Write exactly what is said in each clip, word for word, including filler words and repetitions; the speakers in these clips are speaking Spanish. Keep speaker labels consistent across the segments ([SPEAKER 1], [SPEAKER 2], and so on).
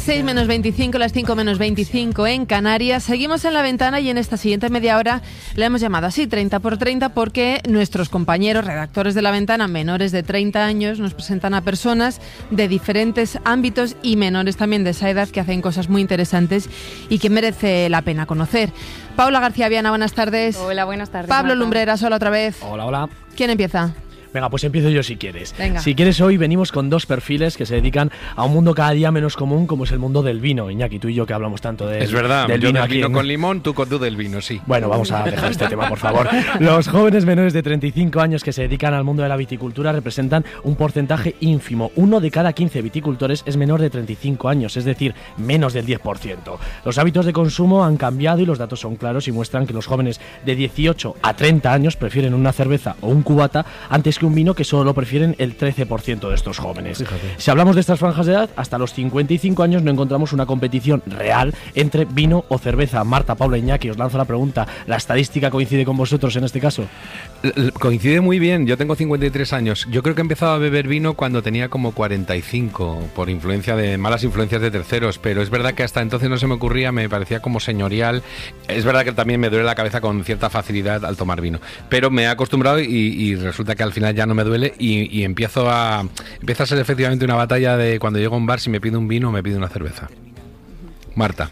[SPEAKER 1] seis menos veinticinco, las cinco menos veinticinco en Canarias. Seguimos en La Ventana y en esta siguiente media hora la hemos llamado así, treinta por treinta, porque nuestros compañeros redactores de La Ventana, menores de treinta años, nos presentan a personas de diferentes ámbitos y menores también de esa edad que hacen cosas muy interesantes y que merece la pena conocer. Paula García Viana, buenas tardes.
[SPEAKER 2] Hola, buenas tardes.
[SPEAKER 1] Pablo
[SPEAKER 2] Marta.
[SPEAKER 1] Lumbreras, hola otra vez.
[SPEAKER 3] Hola, hola.
[SPEAKER 1] ¿Quién empieza?
[SPEAKER 3] Venga, pues empiezo yo si quieres.
[SPEAKER 1] Venga.
[SPEAKER 3] Si quieres, hoy venimos con dos perfiles que se dedican a un mundo cada día menos común, como es el mundo del vino. Iñaki, tú y yo que hablamos tanto de,
[SPEAKER 4] es verdad,
[SPEAKER 3] del
[SPEAKER 4] yo
[SPEAKER 3] vino
[SPEAKER 4] del
[SPEAKER 3] aquí
[SPEAKER 4] vino
[SPEAKER 3] en...
[SPEAKER 4] con limón, tú con tú del vino, sí.
[SPEAKER 3] Bueno, vamos a dejar este tema, por favor. Los jóvenes menores de treinta y cinco años que se dedican al mundo de la viticultura representan un porcentaje ínfimo. Uno de cada quince viticultores es menor de treinta y cinco años, es decir, menos del diez por ciento. Los hábitos de consumo han cambiado y los datos son claros y muestran que los jóvenes de dieciocho a treinta años prefieren una cerveza o un cubata antes que un vino, que solo prefieren el trece por ciento de estos jóvenes. Fíjate. Si hablamos de estas franjas de edad, hasta los cincuenta y cinco años no encontramos una competición real entre vino o cerveza. Marta, Paula, Iñaki, os lanzo la pregunta. ¿La estadística coincide con vosotros en este caso?
[SPEAKER 4] L- coincide muy bien. Yo tengo cincuenta y tres años. Yo creo que empezaba a beber vino cuando tenía como cuarenta y cinco, por influencia de malas influencias de terceros, pero es verdad que hasta entonces no se me ocurría, me parecía como señorial. Es verdad que también me duele la cabeza con cierta facilidad al tomar vino, pero me he acostumbrado y, y resulta que al final ya no me duele y, y empiezo a empieza a ser efectivamente una batalla de cuando llego a un bar, si me pido un vino o me pido una cerveza. Marta.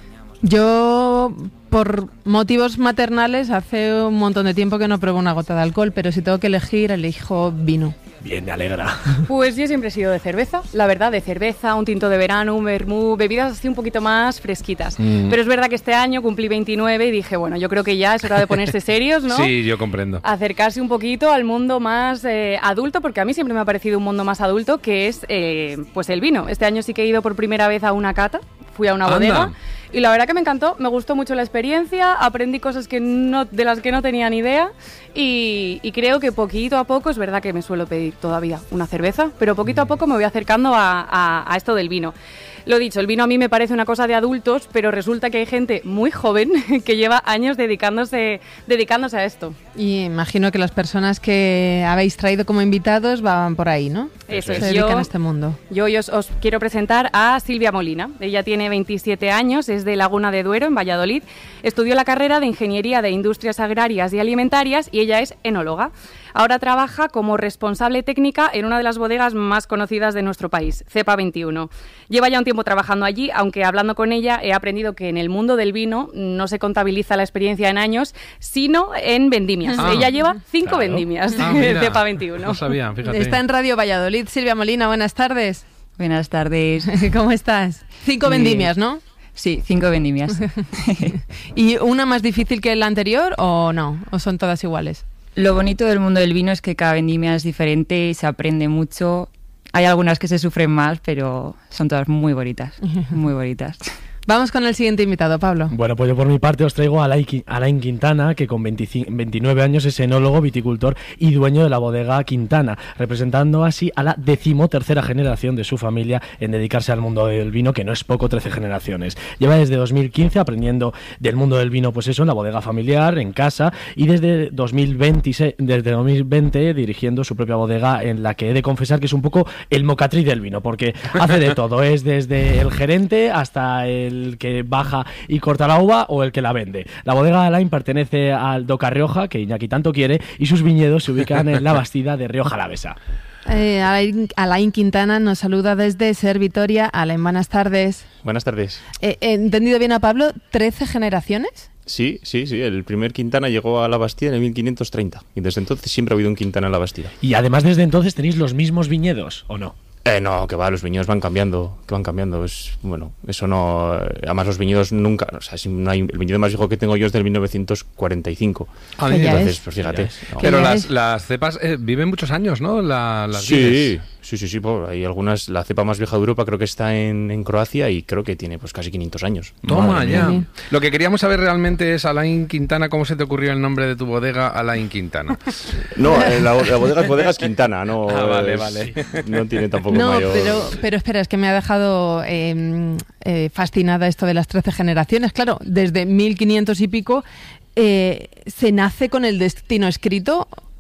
[SPEAKER 1] Yo, por motivos maternales, hace un montón de tiempo que no pruebo una gota de alcohol, pero si tengo que elegir, elijo vino.
[SPEAKER 3] Bien, me alegra.
[SPEAKER 2] Pues yo siempre he sido de cerveza, la verdad, de cerveza, un tinto de verano, un vermú, bebidas así un poquito más fresquitas. Mm. Pero es verdad que este año cumplí veintinueve y dije, bueno, yo creo que ya es hora de ponerse serios, ¿no?
[SPEAKER 4] Sí, yo comprendo.
[SPEAKER 2] Acercarse un poquito al mundo más eh, adulto, porque a mí siempre me ha parecido un mundo más adulto, que es eh, pues el vino. Este año sí que he ido por primera vez a una cata, fui a una bodega. Anda. Y la verdad que me encantó, me gustó mucho la experiencia, aprendí cosas que no, de las que no tenía ni idea y, y creo que poquito a poco, es verdad que me suelo pedir todavía una cerveza, pero poquito a poco me voy acercando a, a, a esto del vino. Lo dicho, el vino a mí me parece una cosa de adultos, pero resulta que hay gente muy joven que lleva años dedicándose, dedicándose a esto.
[SPEAKER 1] Y imagino que las personas que habéis traído como invitados van por ahí, ¿no?
[SPEAKER 2] Eso
[SPEAKER 1] es.
[SPEAKER 2] Se
[SPEAKER 1] dedican
[SPEAKER 2] yo,
[SPEAKER 1] a este mundo.
[SPEAKER 2] Yo hoy os, os quiero presentar a Silvia Molina. Ella tiene veintisiete años, es de Laguna de Duero, en Valladolid. Estudió la carrera de Ingeniería de Industrias Agrarias y Alimentarias y ella es enóloga. Ahora trabaja como responsable técnica en una de las bodegas más conocidas de nuestro país, Cepa veintiuno. Lleva ya un tiempo trabajando allí, aunque hablando con ella he aprendido que en el mundo del vino no se contabiliza la experiencia en años, sino en vendimias. Ah, ella lleva cinco claro. vendimias ah, de Cepa veintiuno.
[SPEAKER 4] No sabía, fíjate.
[SPEAKER 1] Está en Radio Valladolid. Silvia Molina, buenas tardes.
[SPEAKER 5] Buenas tardes.
[SPEAKER 1] ¿Cómo estás? Cinco vendimias, ¿no?
[SPEAKER 5] Sí, cinco vendimias.
[SPEAKER 1] ¿Y una más difícil que la anterior o no? ¿O son todas iguales?
[SPEAKER 5] Lo bonito del mundo del vino es que cada vendimia es diferente y se aprende mucho. Hay algunas que se sufren más, pero son todas muy bonitas, muy bonitas.
[SPEAKER 1] Vamos con el siguiente invitado, Pablo.
[SPEAKER 3] Bueno, pues yo por mi parte os traigo a Alain Quintana, que con veinticinco, veintinueve años es enólogo, viticultor y dueño de la bodega Quintana, representando así a la decimotercera generación de su familia en dedicarse al mundo del vino, que no es poco, trece generaciones. Lleva desde dos mil quince aprendiendo del mundo del vino, pues eso, en la bodega familiar, en casa, y desde dos mil veinte, desde dos mil veinte dirigiendo su propia bodega, en la que he de confesar que es un poco el mocatriz del vino, porque hace de todo, es desde el gerente hasta el el que baja y corta la uva o el que la vende. La bodega de Alain pertenece al Doca Rioja, que Iñaki tanto quiere, y sus viñedos se ubican en la Bastida de Rioja Alavesa.
[SPEAKER 1] Eh, Alain, Alain Quintana nos saluda desde Ser Vitoria. Alain, buenas tardes.
[SPEAKER 6] Buenas tardes.
[SPEAKER 1] Eh, ¿He entendido bien a Pablo? ¿trece generaciones?
[SPEAKER 6] Sí, sí, sí. El primer Quintana llegó a la Bastida en el mil quinientos treinta y desde entonces siempre ha habido un Quintana en la Bastida.
[SPEAKER 3] Y además desde entonces tenéis los mismos viñedos, ¿o no?
[SPEAKER 6] Eh, no, que va, los viñedos van cambiando, que van cambiando, es, bueno, eso no, además los viñedos nunca, o sea, si no hay, el viñedo más viejo que tengo yo es del mil novecientos cuarenta y cinco,
[SPEAKER 4] ah,
[SPEAKER 6] entonces,
[SPEAKER 4] es?
[SPEAKER 6] pues fíjate. No.
[SPEAKER 4] Pero las, las cepas eh, viven muchos años, ¿no? La, las
[SPEAKER 6] sí,
[SPEAKER 4] vides.
[SPEAKER 6] sí, sí, sí, pues, hay algunas, la cepa más vieja de Europa creo que está en, en Croacia y creo que tiene pues casi quinientos años.
[SPEAKER 4] Toma, Madre ya. Mía. Lo que queríamos saber realmente es, Alain Quintana, ¿cómo se te ocurrió el nombre de tu bodega, Alain Quintana?
[SPEAKER 6] No, eh, la, la bodega es bodegas Quintana, no,
[SPEAKER 4] ah, vale,
[SPEAKER 6] es,
[SPEAKER 4] vale.
[SPEAKER 6] No tiene tampoco
[SPEAKER 1] no,
[SPEAKER 6] mayor...
[SPEAKER 1] Pero, pero espera, es que me ha dejado eh, eh, fascinada esto de las trece generaciones. Claro, desde mil quinientos y pico, eh, ¿se nace con el destino escrito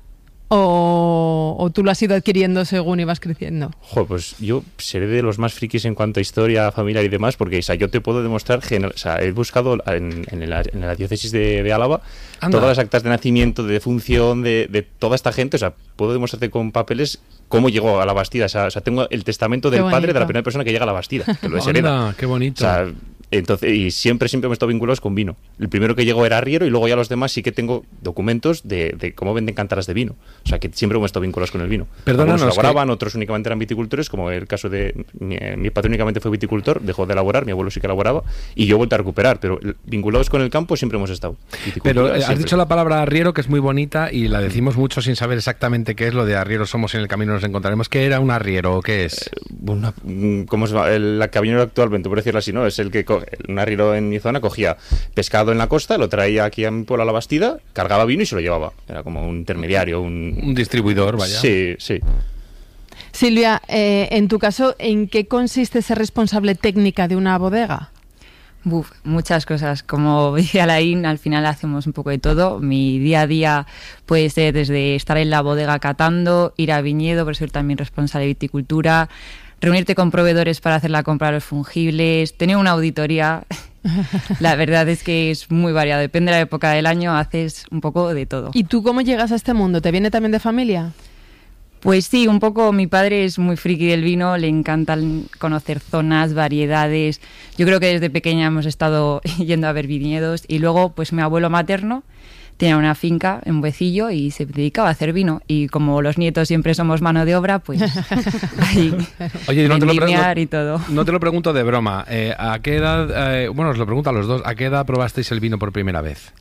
[SPEAKER 1] ¿O, o tú lo has ido adquiriendo según ibas creciendo?
[SPEAKER 6] Joder, pues yo seré de los más frikis en cuanto a historia familiar y demás, porque o sea, yo te puedo demostrar, gener- o sea, he buscado en, en, la, en la diócesis de, de Álava Anda. todas las actas de nacimiento, de defunción, de, de toda esta gente, o sea, puedo demostrarte con papeles cómo llegó a la Bastida, o sea, o sea tengo el testamento del padre de la primera persona que llega a la Bastida, que lo deshereda.
[SPEAKER 4] Anda, qué bonito.
[SPEAKER 6] O sea, entonces, y siempre, siempre hemos estado vinculados con vino. El primero que llegó era arriero y luego ya los demás sí que tengo documentos de, de cómo venden cántaras de vino. O sea, que siempre hemos estado vinculados con el vino.
[SPEAKER 4] Perdónanos.
[SPEAKER 6] Algunos elaboraban,
[SPEAKER 4] que...
[SPEAKER 6] otros únicamente eran viticultores, como el caso de... Mi, mi padre únicamente fue viticultor, dejó de elaborar, mi abuelo sí que elaboraba, y yo he vuelto a recuperar, pero vinculados con el campo siempre hemos estado.
[SPEAKER 4] Pero eh, has dicho la palabra arriero, que es muy bonita, y la decimos mucho sin saber exactamente qué es lo de arriero somos en el camino nos encontraremos. ¿Qué era un arriero o qué es?
[SPEAKER 6] Eh, una, ¿Cómo se llama? El, la cabinera actualmente, por decirlo así, ¿no? Es el que coge, un arriero en mi zona cogía pescado en la costa, lo traía aquí a mi pueblo a la Bastida, cargaba vino y se lo llevaba. Era como un intermediario, un...
[SPEAKER 4] Un distribuidor, vaya.
[SPEAKER 6] Sí, sí.
[SPEAKER 1] Silvia, eh, en tu caso, ¿en qué consiste ser responsable técnica de una bodega?
[SPEAKER 5] Buf, muchas cosas. Como dice Alain, al final hacemos un poco de todo. Mi día a día puede ser desde estar en la bodega catando, ir a viñedo, por ser también responsable de viticultura, reunirte con proveedores para hacer la compra de los fungibles, tener una auditoría. La verdad es que es muy variado. Depende de la época del año, haces un poco de todo.
[SPEAKER 1] ¿Y tú cómo llegas a este mundo? ¿Te viene también de familia?
[SPEAKER 5] Pues sí, un poco. Mi padre es muy friki del vino, le encanta conocer zonas, variedades. Yo creo que desde pequeña hemos estado yendo a ver viñedos. Y luego, pues mi abuelo materno tenía una finca en Buecillo y se dedicaba a hacer vino. Y como los nietos siempre somos mano de obra, pues ahí
[SPEAKER 4] Oye, no te, lo pre- no,
[SPEAKER 5] y todo.
[SPEAKER 4] no te lo pregunto de broma. Eh, ¿A qué edad, eh, bueno, os lo pregunto a los dos, ¿a qué edad probasteis el vino por primera vez?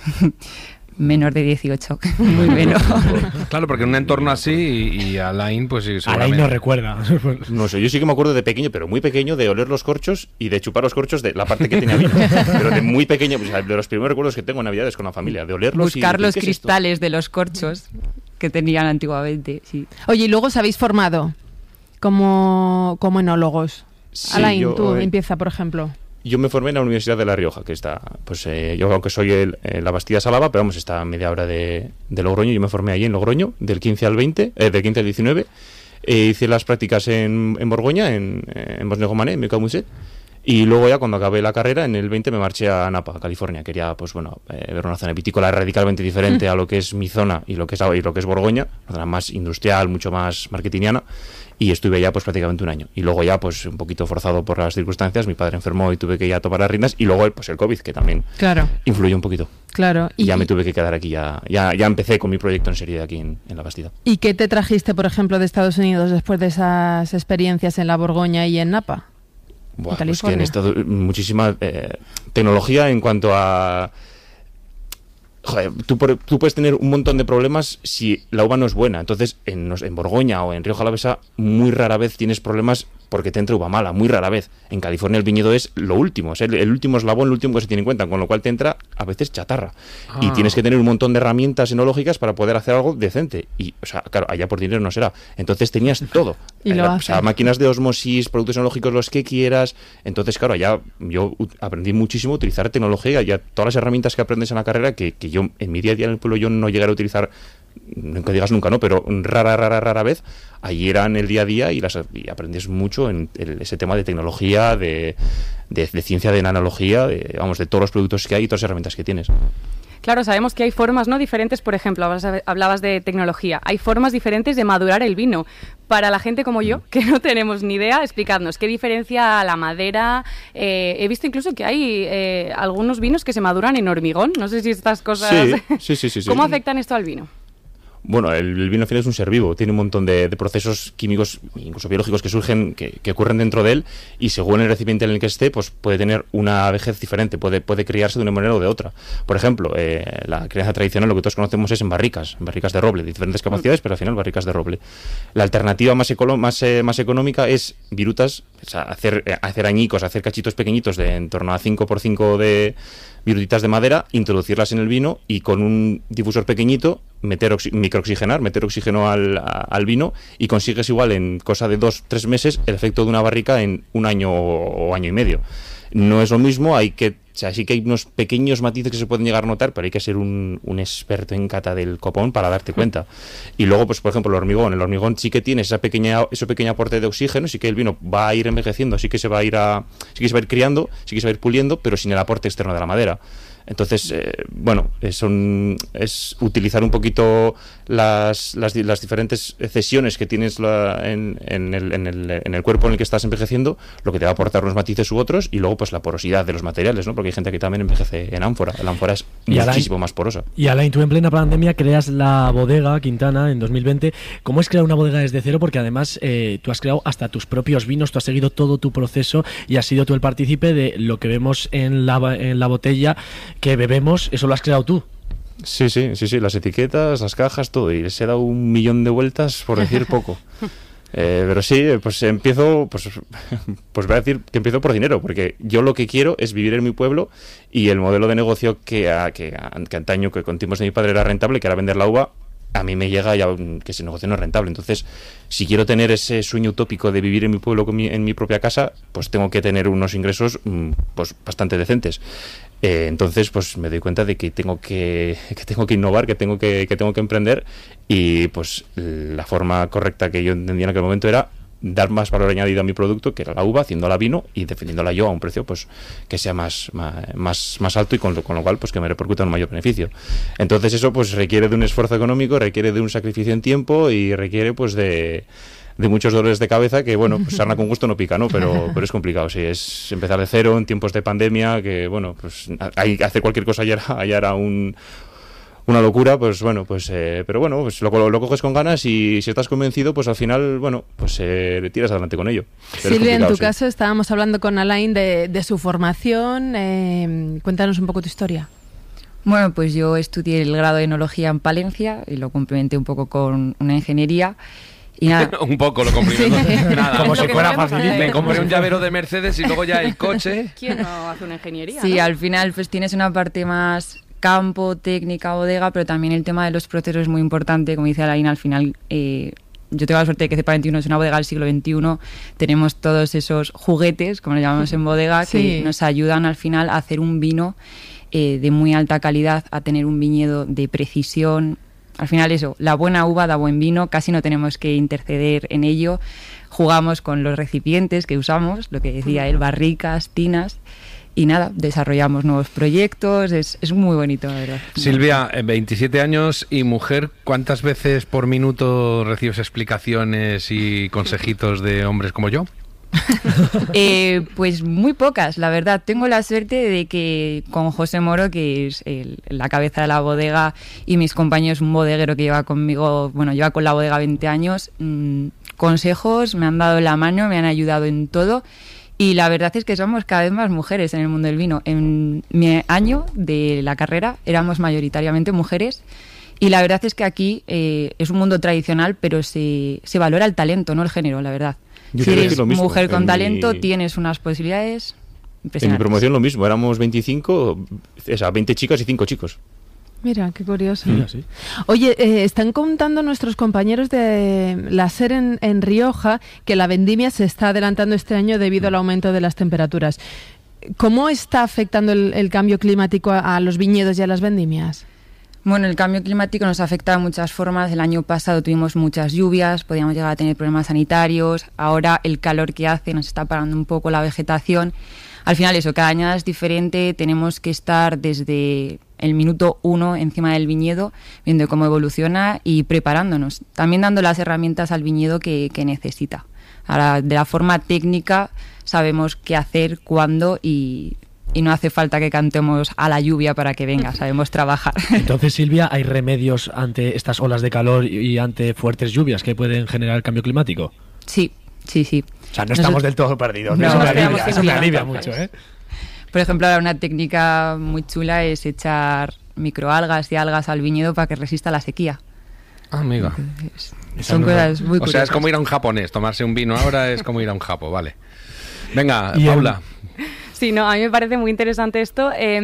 [SPEAKER 5] Menor de dieciocho, muy menos.
[SPEAKER 4] Claro, porque en un entorno así y, y Alain, pues sí,
[SPEAKER 3] Alain no recuerda.
[SPEAKER 6] No sé, yo sí que me acuerdo de pequeño, pero muy pequeño, de oler los corchos y de chupar los corchos de la parte que tenía vino. Pero de muy pequeño, pues, de los primeros recuerdos que tengo en Navidades con la familia, de olerlos.
[SPEAKER 5] Buscar
[SPEAKER 6] y
[SPEAKER 5] los
[SPEAKER 6] ¿qué
[SPEAKER 5] cristales
[SPEAKER 6] es
[SPEAKER 5] de los corchos que tenían antiguamente, sí.
[SPEAKER 1] Oye, y luego os habéis formado como, como enólogos.
[SPEAKER 6] Sí,
[SPEAKER 1] Alain,
[SPEAKER 6] yo,
[SPEAKER 1] tú
[SPEAKER 6] eh,
[SPEAKER 1] empieza, por ejemplo.
[SPEAKER 6] Yo me formé en la Universidad de La Rioja, que está, pues eh, yo aunque soy el, eh, la Bastida Salava, pero vamos, está a media hora de, de Logroño. Yo me formé allí en Logroño, del quince al veinte, eh, del quince al diecinueve. Eh, hice las prácticas en, en Borgoña, en, en Bosnego-Mané, en Mecaumusset. Y luego ya cuando acabé la carrera, en el veinte me marché a Napa, California. Quería, pues bueno, eh, ver una zona vitícola radicalmente diferente a lo que es mi zona y lo que es, y lo que es Borgoña, una zona más industrial, mucho más marketingiana. Y estuve allá pues prácticamente un año. Y luego ya, pues un poquito forzado por las circunstancias, mi padre enfermó y tuve que ya tomar las riendas. Y luego pues el COVID, que también
[SPEAKER 1] claro.
[SPEAKER 6] influyó un poquito.
[SPEAKER 1] Claro.
[SPEAKER 6] Y, y ya me tuve que quedar aquí, ya, ya, ya empecé con mi proyecto en serie aquí en, en La Bastida.
[SPEAKER 1] ¿Y qué te trajiste, por ejemplo, de Estados Unidos después de esas experiencias en la Borgoña y en Napa?
[SPEAKER 6] Buah, pues que en estado muchísima eh, tecnología en cuanto a... Joder, tú, tú puedes tener un montón de problemas si la uva no es buena. Entonces, en, en Borgoña o en Rioja Alavesa, muy rara vez tienes problemas porque te entra uva mala, muy rara vez. En California el viñedo es lo último, es el, el último eslabón, el último que se tiene en cuenta, con lo cual te entra a veces chatarra. Ah. Y tienes que tener un montón de herramientas enológicas para poder hacer algo decente. Y, o sea, claro, allá por dinero no será. Entonces tenías todo.
[SPEAKER 1] Y lo
[SPEAKER 6] o sea, máquinas de osmosis, productos enológicos, los que quieras. Entonces, claro, allá yo aprendí muchísimo a utilizar tecnología, ya todas las herramientas que aprendes en la carrera, que, que yo en mi día a día en el pueblo yo no llegaré a utilizar, nunca digas nunca, ¿no? Pero rara, rara, rara vez, allí eran el día a día y, las, y aprendes mucho en el, ese tema de tecnología, de, de, de ciencia de nanología, de, vamos, de todos los productos que hay y todas las herramientas que tienes.
[SPEAKER 2] Claro, sabemos que hay formas no diferentes, por ejemplo, hablabas de tecnología, hay formas diferentes de madurar el vino. Para la gente como yo, que no tenemos ni idea, explicadnos qué diferencia la madera. Eh, he visto incluso que hay eh, algunos vinos que se maduran en hormigón. No sé si estas cosas...
[SPEAKER 6] Sí, sí, sí. sí, sí.
[SPEAKER 2] ¿Cómo afectan esto al vino?
[SPEAKER 6] Bueno, el, el vino al final es un ser vivo, tiene un montón de, de procesos químicos, incluso biológicos, que surgen, que, que ocurren dentro de él, y según el recipiente en el que esté, pues puede tener una vejez diferente, puede, puede criarse de una manera o de otra. Por ejemplo, eh, la crianza tradicional, lo que todos conocemos es en barricas, en barricas de roble, de diferentes capacidades, pero al final barricas de roble. La alternativa más, ecolo- más, eh, más económica es virutas, o sea, hacer, eh, hacer añicos, hacer cachitos pequeñitos de en torno a cinco por cinco de virutitas de madera, introducirlas en el vino y con un difusor pequeñito meter oxi- microoxigenar, meter oxígeno al, a, al vino, y consigues igual en cosa de dos, tres meses el efecto de una barrica en un año o, o año y medio. No es lo mismo, hay que O sea, sí que hay unos pequeños matices que se pueden llegar a notar, pero hay que ser un, un experto en cata del copón para darte cuenta. Y luego, pues por ejemplo, el hormigón. El hormigón sí que tiene esa pequeña, ese pequeño aporte de oxígeno, sí que el vino va a ir envejeciendo, sí que se va a ir a, sí que se va a ir criando, sí que se va a ir puliendo, pero sin el aporte externo de la madera. Entonces, eh, bueno, es, un, es utilizar un poquito las, las, las diferentes cesiones que tienes la, en, en, el, en, el, en el cuerpo en el que estás envejeciendo, lo que te va a aportar unos matices u otros, y luego pues la porosidad de los materiales, ¿no? Porque hay gente que también envejece en ánfora. La ánfora es
[SPEAKER 3] y
[SPEAKER 6] muchísimo
[SPEAKER 3] Alain,
[SPEAKER 6] más porosa.
[SPEAKER 3] Y Alain, tú en plena pandemia creas la bodega Quintana en dos mil veinte. ¿Cómo es crear una bodega desde cero? Porque además eh, tú has creado hasta tus propios vinos, tú has seguido todo tu proceso y has sido tú el partícipe de lo que vemos en la, en la botella que bebemos. Eso lo has creado tú.
[SPEAKER 6] Sí, sí, sí, sí, las etiquetas, las cajas, todo, y les he dado un millón de vueltas, por decir poco. Eh, pero sí, pues empiezo, pues, pues voy a decir que empiezo por dinero, porque yo lo que quiero es vivir en mi pueblo, y el modelo de negocio que, a, que, a, que antaño, que con tiempos de mi padre era rentable, que era vender la uva, a mí me llega ya que ese negocio no es rentable. Entonces, si quiero tener ese sueño utópico de vivir en mi pueblo, con mi, en mi propia casa, pues tengo que tener unos ingresos pues bastante decentes. Eh, entonces, pues me doy cuenta de que tengo que, que tengo que innovar, que tengo que, que tengo que emprender, y pues la forma correcta que yo entendía en aquel momento era dar más valor añadido a mi producto, que era la uva, haciéndola vino y defendiéndola yo a un precio pues que sea más más, más alto, y con lo, con lo cual pues que me repercuta un mayor beneficio. Entonces eso pues requiere de un esfuerzo económico, requiere de un sacrificio en tiempo, y requiere pues de de muchos dolores de cabeza que, bueno, pues sarna con gusto no pica, ¿no? Pero, pero es complicado, sí, es empezar de cero en tiempos de pandemia, que, bueno, pues hay, hacer cualquier cosa ya era, ya era un, una locura, pues bueno, pues, eh, pero bueno, pues lo, lo coges con ganas, y si estás convencido, pues al final, bueno, pues eh, tiras adelante con ello. Pero
[SPEAKER 1] Silvia, en tu
[SPEAKER 6] sí.
[SPEAKER 1] caso estábamos hablando con Alain de, de su formación, eh, cuéntanos un poco tu historia.
[SPEAKER 5] Bueno, pues yo estudié el grado de enología en Palencia y lo complementé un poco con una ingeniería. Y nada.
[SPEAKER 4] un poco lo comprimimos. Nada,
[SPEAKER 3] como si fuera fácil.
[SPEAKER 4] Me compré un llavero de Mercedes y luego ya el coche.
[SPEAKER 2] ¿Quién no hace una ingeniería?
[SPEAKER 5] Sí,
[SPEAKER 2] ¿no?
[SPEAKER 5] al final pues tienes una parte más campo, técnica, bodega, pero también el tema de los procesos es muy importante. Como dice Alain, al final eh, yo tengo la suerte de que Cepa veintiuno es una bodega del siglo veintiuno. Tenemos todos esos juguetes, como lo llamamos en bodega,
[SPEAKER 1] sí,
[SPEAKER 5] que nos ayudan al final a hacer un vino eh, de muy alta calidad, a tener un viñedo de precisión. Al final eso, la buena uva da buen vino, casi no tenemos que interceder en ello. Jugamos con los recipientes que usamos, lo que decía él, barricas, tinas, y nada, desarrollamos nuevos proyectos, es, es muy bonito, la verdad.
[SPEAKER 4] Silvia, veintisiete años y mujer, ¿cuántas veces por minuto recibes explicaciones y consejitos de hombres como yo?
[SPEAKER 5] eh, pues muy pocas, la verdad. Tengo la suerte de que con José Moro, que es el, la cabeza de la bodega, y mis compañeros, un bodeguero que lleva conmigo, bueno, lleva con la bodega veinte años, mmm, consejos, me han dado la mano, me han ayudado en todo, y la verdad es que somos cada vez más mujeres en el mundo del vino. En mi año de la carrera éramos mayoritariamente mujeres, y la verdad es que aquí eh, es un mundo tradicional, pero se, se valora el talento, no el género, la verdad.
[SPEAKER 6] Yo
[SPEAKER 5] si eres mujer con
[SPEAKER 6] en
[SPEAKER 5] talento,
[SPEAKER 6] mi...
[SPEAKER 5] tienes unas posibilidades impresionantes.
[SPEAKER 6] En mi promoción lo mismo, éramos veinticinco, o sea, veinte chicas y cinco chicos.
[SPEAKER 1] Mira, qué curioso.
[SPEAKER 3] Mira, sí.
[SPEAKER 1] Oye, eh, están contando nuestros compañeros de la SER en, en Rioja que la vendimia se está adelantando este año debido al aumento de las temperaturas. ¿Cómo está afectando el, el cambio climático a, a los viñedos y a las vendimias?
[SPEAKER 5] Bueno, el cambio climático nos afecta de muchas formas. El año pasado tuvimos muchas lluvias, podíamos llegar a tener problemas sanitarios. Ahora el calor que hace nos está parando un poco la vegetación. Al final eso, cada añada es diferente. Tenemos que estar desde el minuto uno encima del viñedo, viendo cómo evoluciona y preparándonos. También dando las herramientas al viñedo que, que necesita. Ahora, de la forma técnica, sabemos qué hacer, cuándo y... y no hace falta que cantemos a la lluvia para que venga, sabemos trabajar.
[SPEAKER 3] Entonces, Silvia, ¿hay remedios ante estas olas de calor y ante fuertes lluvias que pueden generar el cambio climático?
[SPEAKER 5] Sí, sí, sí.
[SPEAKER 3] O sea, no estamos del todo perdidos,
[SPEAKER 5] no,
[SPEAKER 3] eso me
[SPEAKER 5] no
[SPEAKER 3] alivia, eso me alivia mucho, ¿eh?
[SPEAKER 5] Por ejemplo, ahora una técnica muy chula es echar microalgas y algas al viñedo para que resista la sequía.
[SPEAKER 4] Ah, amiga.
[SPEAKER 5] Entonces, son cosas muy curiosas.
[SPEAKER 4] O sea, es como ir a un japonés, tomarse un vino ahora es como ir a un japo, vale. Venga,
[SPEAKER 3] y
[SPEAKER 4] Paula.
[SPEAKER 2] El... Sí, no, a mí me parece muy interesante esto. Eh,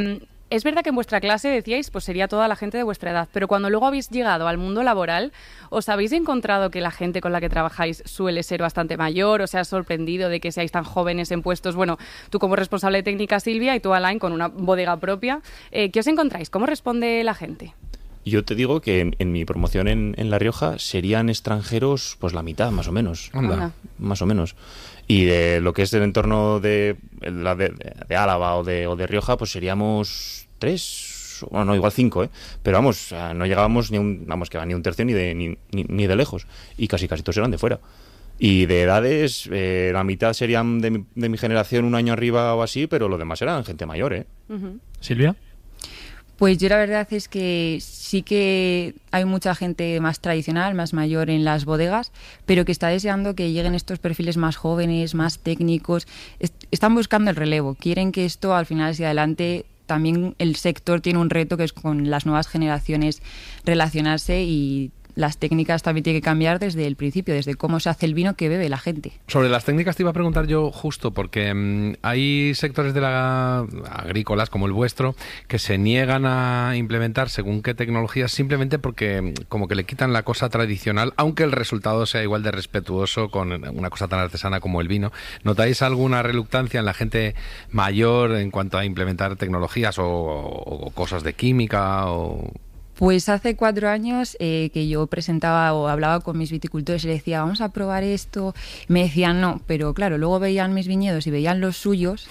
[SPEAKER 2] Es verdad que en vuestra clase decíais, pues sería toda la gente de vuestra edad, pero cuando luego habéis llegado al mundo laboral, ¿os habéis encontrado que la gente con la que trabajáis suele ser bastante mayor? ¿Os has sorprendido de que seáis tan jóvenes en puestos? Bueno, tú como responsable de técnica, Silvia, y tú, Alain, con una bodega propia. Eh, ¿Qué os encontráis? ¿Cómo responde la gente?
[SPEAKER 6] Yo te digo que en, en mi promoción en, en La Rioja serían extranjeros pues la mitad, más o menos.
[SPEAKER 4] Anda.
[SPEAKER 6] Más o menos. Y de lo que es el entorno de, la de, de Álava o de, o de Rioja, pues seríamos tres, bueno, no, igual cinco, ¿eh? Pero vamos, no llegábamos ni un, vamos, que va ni un tercio ni de, ni, ni, ni de lejos. Y casi casi todos eran de fuera. Y de edades, eh, la mitad serían de mi, de mi generación, un año arriba o así, pero lo demás eran gente mayor, ¿eh?
[SPEAKER 2] Uh-huh.
[SPEAKER 3] Silvia.
[SPEAKER 5] Pues yo la verdad es que sí que hay mucha gente más tradicional, más mayor en las bodegas, pero que está deseando que lleguen estos perfiles más jóvenes, más técnicos. Est- están buscando el relevo, quieren que esto al final hacia adelante. También el sector tiene un reto que es con las nuevas generaciones relacionarse, y las técnicas también tienen que cambiar desde el principio, desde cómo se hace el vino que bebe la gente.
[SPEAKER 4] Sobre las técnicas te iba a preguntar yo justo, porque mmm, hay sectores de la agrícolas como el vuestro que se niegan a implementar según qué tecnologías simplemente porque como que le quitan la cosa tradicional, aunque el resultado sea igual de respetuoso con una cosa tan artesana como el vino. ¿Notáis alguna reluctancia en la gente mayor en cuanto a implementar tecnologías o, o cosas de química o...?
[SPEAKER 5] Pues hace cuatro años eh, que yo presentaba o hablaba con mis viticultores y les decía, vamos a probar esto. Me decían no, pero claro, luego veían mis viñedos y veían los suyos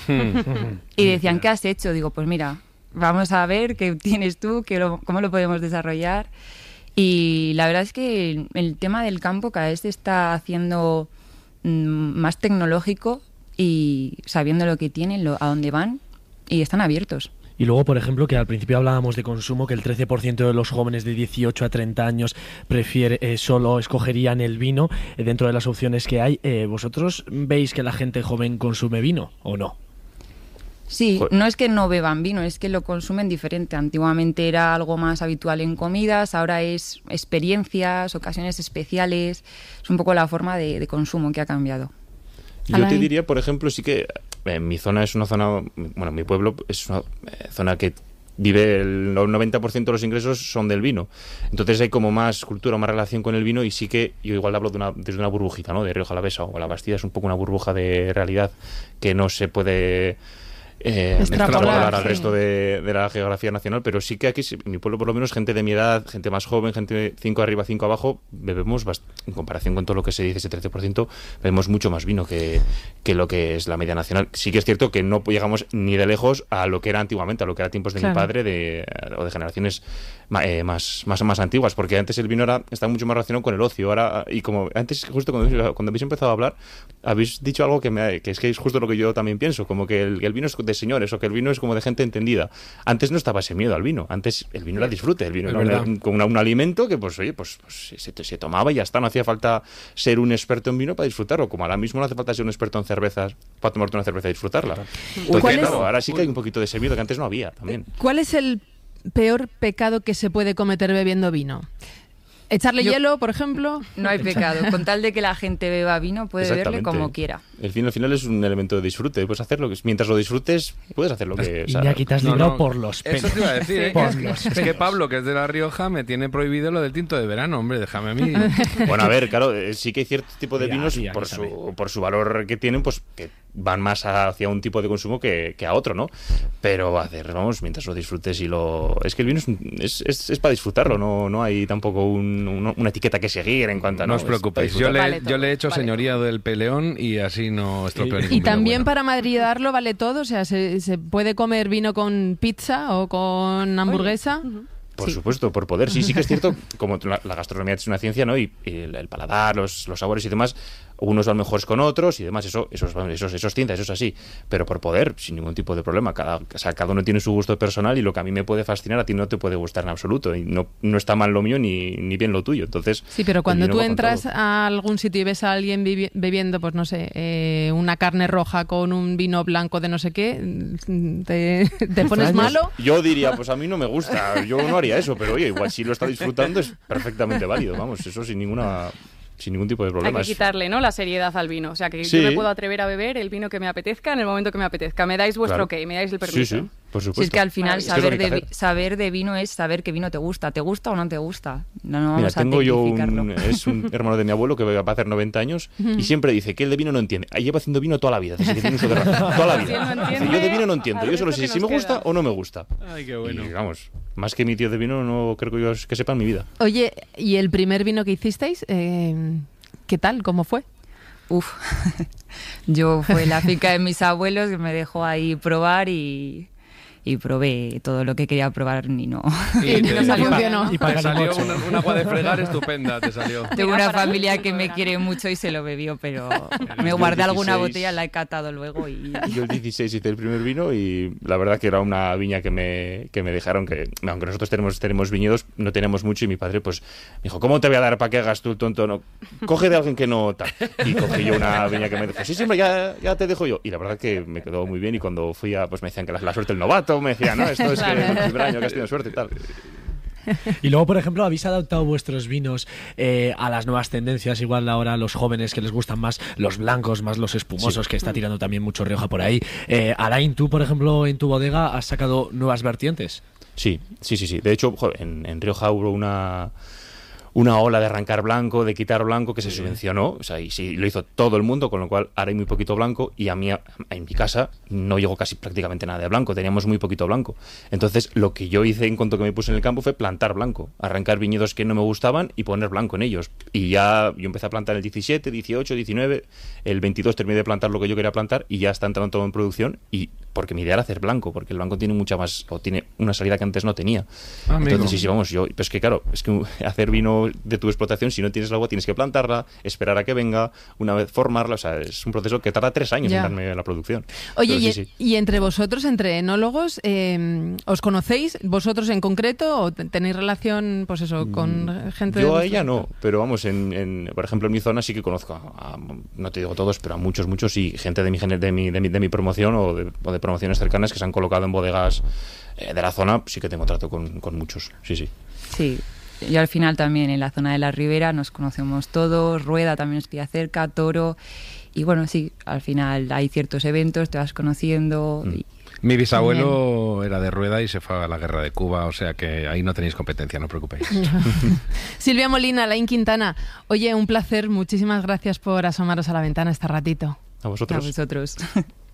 [SPEAKER 5] y decían, ¿qué has hecho? Digo, pues mira, vamos a ver qué tienes tú, qué lo, cómo lo podemos desarrollar. Y la verdad es que el, el tema del campo cada vez se está haciendo mmm, más tecnológico y sabiendo lo que tienen, lo, a dónde van, y están abiertos.
[SPEAKER 3] Y luego, por ejemplo, que al principio hablábamos de consumo, que el trece por ciento de los jóvenes de dieciocho a treinta años prefiere, eh, solo escogerían el vino eh, dentro de las opciones que hay. Eh, ¿Vosotros veis que la gente joven consume vino o no?
[SPEAKER 5] Sí, no es que no beban vino, es que lo consumen diferente. Antiguamente era algo más habitual en comidas, ahora es experiencias, ocasiones especiales. Es un poco la forma de, de consumo que ha cambiado.
[SPEAKER 6] Yo Alain. Te diría, por ejemplo, sí que en mi zona es una zona, bueno, mi pueblo es una eh, zona que vive el noventa por ciento de los ingresos son del vino. Entonces hay como más cultura, más relación con el vino, y sí que yo igual hablo de una, desde una burbujita, ¿no? De Rioja Alavesa o la Bastida es un poco una burbuja de realidad que no se puede... Eh, extrapolar al sí. resto de, de la geografía nacional, pero sí que aquí, en mi pueblo por lo menos, gente de mi edad, gente más joven, gente cinco arriba, cinco abajo, bebemos, bast- en comparación con todo lo que se dice, ese trece por ciento, bebemos mucho más vino que, que lo que es la media nacional. Sí que es cierto que no llegamos ni de lejos a lo que era antiguamente, a lo que era tiempos de claro. mi padre de, o de generaciones eh, más, más, más antiguas, porque antes el vino era, estaba mucho más relacionado con el ocio. Ahora, y como antes, justo cuando, cuando habéis empezado a hablar, habéis dicho algo que, me, que es que es justo lo que yo también pienso, como que el, el vino es de señores, o que el vino es como de gente entendida. Antes no estaba ese miedo al vino, antes el vino era disfrute, el vino es era un, un, un alimento que pues oye, pues, pues se, se tomaba y ya está, no hacía falta ser un experto en vino para disfrutarlo, como ahora mismo no hace falta ser un experto en cervezas para tomarte una cerveza y disfrutarla. Entonces, claro, ahora sí que hay un poquito de ese miedo que antes no había también.
[SPEAKER 1] ¿Cuál es el peor pecado que se puede cometer bebiendo vino? ¿Echarle Yo, hielo, por ejemplo?
[SPEAKER 5] No hay pecado. Con tal de que la gente beba vino, puede beberle como quiera.
[SPEAKER 6] El vino al final es un elemento de disfrute. Puedes hacerlo, mientras lo disfrutes, puedes hacer lo que...
[SPEAKER 3] Y ya quitas no, no, por los pelos.
[SPEAKER 4] Eso te iba a decir, ¿eh? Por los es que Pablo, que es de La Rioja, me tiene prohibido lo del tinto de verano, hombre, déjame a mí.
[SPEAKER 6] Bueno, a ver, claro, sí que hay cierto tipo de vinos, ya, por, su, por su valor que tienen, pues que van más hacia un tipo de consumo que, que a otro, ¿no? Pero a hacer, vamos, mientras lo disfrutes y lo... Es que el vino es, es, es, es para disfrutarlo, no, no hay tampoco un, un, una etiqueta que seguir en cuanto a...
[SPEAKER 4] No, no os preocupéis, yo le, vale yo le he hecho vale señoría todo. Del peleón y así no estropeo ningún
[SPEAKER 1] Y también
[SPEAKER 4] bueno.
[SPEAKER 1] Para madridarlo vale todo, o sea, ¿se, se puede comer vino con pizza o con hamburguesa? Oye. Uh-huh.
[SPEAKER 6] Por sí. supuesto, por poder. Sí, sí que es cierto, como la, la gastronomía es una ciencia, ¿no? Y, y el, el paladar, los, los sabores y demás, unos van mejores con otros y demás, eso, eso, eso, eso, eso es ciencia, eso es así. Pero por poder, sin ningún tipo de problema. Cada, o sea, cada uno tiene su gusto personal y lo que a mí me puede fascinar, a ti no te puede gustar en absoluto. Y no, no está mal lo mío ni, ni bien lo tuyo. Entonces,
[SPEAKER 1] sí, pero cuando tú entras a algún sitio y ves a alguien bebi- bebiendo, pues no sé, eh, una carne roja con un vino blanco de no sé qué, ¿te, te pones malo?
[SPEAKER 6] Yo diría, pues a mí no me gusta, yo no haría eso, pero oye, igual si lo está disfrutando es perfectamente válido, vamos, eso sin ninguna... sin ningún tipo de problema.
[SPEAKER 2] Hay que quitarle, ¿no?, la seriedad al vino. O sea, que
[SPEAKER 6] sí.
[SPEAKER 2] yo me puedo atrever a beber el vino que me apetezca en el momento que me apetezca. Me dais vuestro
[SPEAKER 6] claro.
[SPEAKER 2] ok, me dais el permiso.
[SPEAKER 6] Sí, sí, por supuesto.
[SPEAKER 5] Si es que al final
[SPEAKER 6] es que
[SPEAKER 5] saber,
[SPEAKER 6] es
[SPEAKER 5] de, saber de vino es saber qué vino te gusta. ¿Te gusta o no te gusta? No, no vamos
[SPEAKER 6] Mira,
[SPEAKER 5] a
[SPEAKER 6] tengo yo
[SPEAKER 5] tecnificarlo.
[SPEAKER 6] un, es un hermano de mi abuelo que va a hacer noventa años y siempre dice que él de vino no entiende. Ahí lleva haciendo vino toda la vida, desde que tiene uso de razón. Toda la
[SPEAKER 2] Si él
[SPEAKER 6] vida.
[SPEAKER 2] no
[SPEAKER 6] Dice,
[SPEAKER 2] entiende,
[SPEAKER 6] yo de vino no entiendo,
[SPEAKER 2] al
[SPEAKER 6] yo solo
[SPEAKER 2] resto
[SPEAKER 6] sé
[SPEAKER 2] que
[SPEAKER 6] si
[SPEAKER 2] nos
[SPEAKER 6] me gusta
[SPEAKER 2] queda.
[SPEAKER 6] o no me gusta.
[SPEAKER 4] Ay, qué bueno.
[SPEAKER 6] Y vamos, más que mi tío de vino no creo que yo que sepa en mi vida.
[SPEAKER 1] Oye, ¿y el primer vino que hicisteis, eh, qué tal? ¿Cómo fue?
[SPEAKER 5] Uf, yo fue la finca de mis abuelos que me dejó ahí probar y, y probé todo lo que quería probar y no.
[SPEAKER 1] Y no salió bien, ¿no?
[SPEAKER 3] Y
[SPEAKER 4] Te
[SPEAKER 3] para
[SPEAKER 4] salió
[SPEAKER 3] ganar
[SPEAKER 4] un, un agua de fregar estupenda, te salió.
[SPEAKER 5] Tengo
[SPEAKER 2] Venga,
[SPEAKER 5] una
[SPEAKER 2] para
[SPEAKER 5] familia
[SPEAKER 2] el
[SPEAKER 5] que me
[SPEAKER 2] programa.
[SPEAKER 5] quiere mucho y se lo bebió, pero me
[SPEAKER 6] Yo
[SPEAKER 5] guardé alguna
[SPEAKER 6] dieciséis
[SPEAKER 5] botella, la he catado luego y...
[SPEAKER 6] Yo el dieciséis hice el primer vino y la verdad que era una viña que me, que me dejaron que, aunque nosotros tenemos, tenemos viñedos, no tenemos mucho y mi padre pues me dijo, ¿cómo te voy a dar para que hagas tú, tonto? No, coge de alguien que no tal. Y cogí yo una viña que me dijo, sí, siempre ya, ya te dejo yo. Y la verdad que me quedó muy bien y cuando fui a, pues me decían que la, la suerte del novato, me decían, no, esto es que el primer año que has tenido suerte y tal.
[SPEAKER 3] Y luego, por ejemplo, habéis adaptado vuestros vinos eh, a las nuevas tendencias. Igual ahora a los jóvenes que les gustan más los blancos, más los espumosos,
[SPEAKER 6] Sí.
[SPEAKER 3] que está tirando también mucho Rioja por ahí. Eh, Alain, tú, por ejemplo, en tu bodega has sacado nuevas vertientes.
[SPEAKER 6] Sí, sí, sí, sí. De hecho, joder, en, en Rioja hubo una, una ola de arrancar blanco, de quitar blanco, que se subvencionó. O sea, y sí, lo hizo todo el mundo, con lo cual ahora hay muy poquito blanco. Y a mí, en mi casa, no llegó casi prácticamente nada de blanco. Teníamos muy poquito blanco. Entonces, lo que yo hice en cuanto que me puse en el campo fue plantar blanco. Arrancar viñedos que no me gustaban y poner blanco en ellos. Y ya yo empecé a plantar el diecisiete, dieciocho, diecinueve. El veintidós terminé de plantar lo que yo quería plantar y ya está entrando todo en producción. Y porque mi idea era hacer blanco, porque el blanco tiene mucha más, o tiene una salida que antes no tenía.
[SPEAKER 4] Ah, amigo.
[SPEAKER 6] Entonces, sí, sí, vamos, yo, pero es que claro, es que hacer vino de tu explotación, si no tienes el agua, tienes que plantarla, esperar a que venga, una vez formarla, o sea, es un proceso que tarda tres años
[SPEAKER 1] Ya.
[SPEAKER 6] en darme la producción.
[SPEAKER 1] Oye,
[SPEAKER 6] Pero
[SPEAKER 1] y,
[SPEAKER 6] sí, sí.
[SPEAKER 1] y entre vosotros, entre enólogos, eh, ¿os conocéis vosotros en concreto o te- tenéis relación, pues eso, con gente de
[SPEAKER 6] Yo a
[SPEAKER 1] vuestro
[SPEAKER 6] ella no,
[SPEAKER 1] sector?
[SPEAKER 6] pero vamos, en, en- por ejemplo, en mi zona sí que conozco, a, a- no te digo todos, pero a muchos, muchos, y gente de mi, gene- de mi, de mi, de mi promoción o de, o de promociones cercanas que se han colocado en bodegas eh, de la zona, sí que tengo trato con, con muchos, sí, sí.
[SPEAKER 5] Sí, yo al final también en la zona de la Ribera nos conocemos todos, Rueda también nos pilla cerca, Toro, y bueno, sí, al final hay ciertos eventos, te vas conociendo.
[SPEAKER 6] Mm.
[SPEAKER 5] Y,
[SPEAKER 4] Mi bisabuelo era de Rueda y se fue a la guerra de Cuba, o sea que ahí no tenéis competencia, no os preocupéis.
[SPEAKER 1] Silvia Molina, Alain Quintana, oye, un placer, muchísimas gracias por asomaros a la ventana este ratito.
[SPEAKER 6] A
[SPEAKER 5] a
[SPEAKER 6] vosotros.
[SPEAKER 5] vosotros.